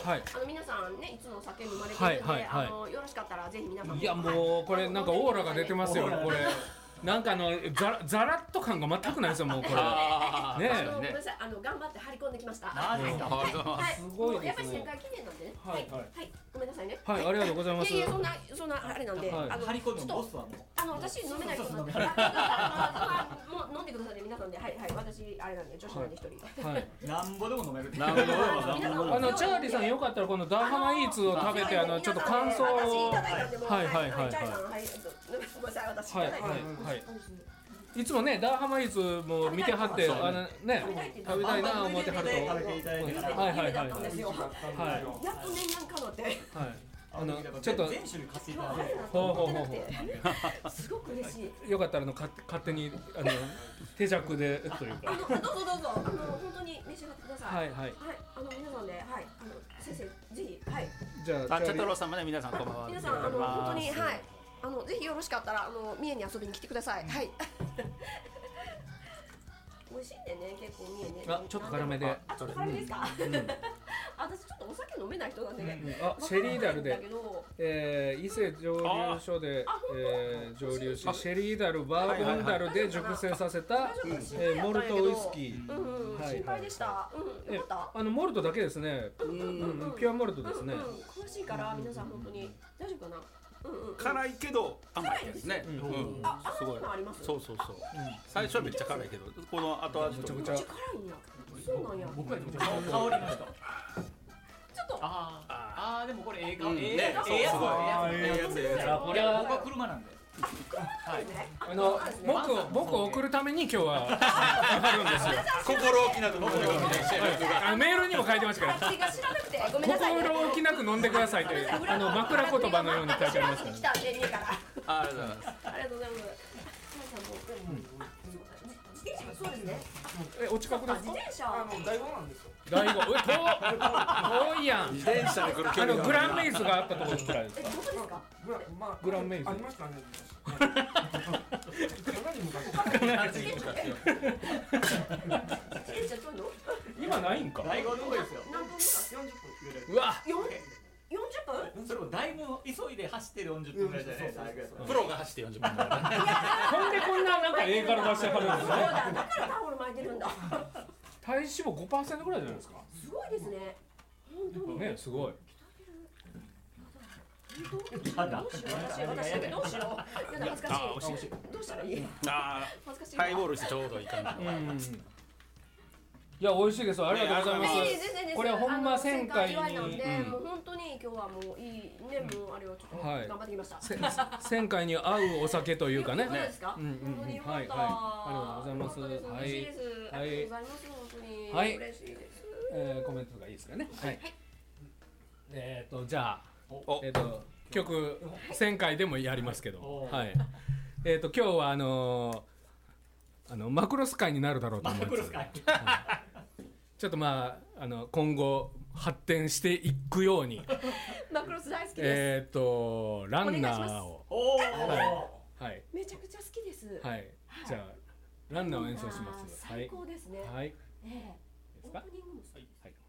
皆さんねいつも酒飲まれてるんで、よろしかったらぜひ皆さん。 いやもうこれなんかオーラが出てますよこれ。なんかザラッと感が全くないですよもうこれ。ねごめんなさい頑張って張り込んできました。 すごいですね。 やっぱり1000回記念なんでね。はいごめんなさいね。 はいありがとうございます。 いやそんなあれなんで張り込んでボスはもう私飲めないと思ってもう飲んでくださいね皆さんで。はい私あれなんで女子なんで一人。 はいなんぼでも飲める。 なんぼでも。チャーリーさんよかったらこのダーハマイーツを食べてちょっと感想を。 私いただいたんでもう。 はいチャーリーさんごめんなさい私いただいて。 いつもねダーハマイーツも見てはってね食べたいな思ってはると。 食べていただいて。 やっと念願かのって。 ちょっと全種類買っていただいて。 すごく嬉しい。 よかったら勝手に手酌でというか。 どうぞ本当に召し上がってください。 はい皆さんで先生ぜひじゃあ茶太郎さんまで皆さんこんばんは。 皆さん本当にぜひよろしかったら三重に遊びに来てください。はい。美味しいんでね結構三重ね。 ちょっと辛めで。 ちょっと辛めですか。私ちょっとお酒飲めない人なんでね。 シェリーダルで伊勢蒸留所で蒸留しシェリーダルバーボンダルで熟成させたモルトウイスキー。 心配でした。よかった。 モルトだけですね。ピュアモルトですね。 詳しいから皆さん本当に大丈夫かな。 辛いけど甘いですね。すごい。そう最初はめっちゃ辛いけどこの後味とめっちゃ辛いんや。そうなんや。 僕は香りました。 ちょっとでもこれええやつ。 これは僕は車なんで。 僕を送るために今日はあるんですよ。 心置きなく飲んでください。 メールにも書いてましたから。 知らなくてごめんなさい。 心置きなく飲んでくださいという枕言葉のように書いてありますから。 来たね家から。 ありがとうございます。 ありがとうございます。自転車そうですね。 お近くですか？ 自転車第5なんですよ。 第5遠いやん。 自転車で来る距離グランメイズがあったところくらいですか？ どこですか？ グランメイズありましたね。かなり昔。 自転車遠いの？ 今ないんか？ 第5のとこですよ。 何分ぐらい？40分。 うわ。 40分？ それもだいぶ急いで走って40分ぐらいじゃないですか。 プロが走って40分。 ほんでこんななんか映画の出してはるんですね。 だからタオル巻いてるんだ。 体脂肪 5% ぐらいじゃないですか？ すごいですね。本当に。 ねすごい。 どうしよう私どうしよう。やだ恥ずかしい。どうしたらいい？恥ずかしい。 ハイボールしてちょうどいい感じ。 いや美味しいです。ありがとうございます。これほんま1000回にもう本当に今日はもういいねもうあれをちょっと頑張ってきました。 1000回に合うお酒というかね。 そうですか？本当によかった。 ありがとうございます。 嬉しいです。ありがとうございます本当に。嬉しいです。 コメントがいいですかね。はい。じゃあ曲1000回でもやりますけど、はい。今日はマクロス会になるだろうと思います。ちょっと今後発展していくようにマクロス大好きです。 ランナーをはいめちゃくちゃ好きです。 はい。じゃあランナーを演奏します。 最高ですね。 はい。 オープニングもはい。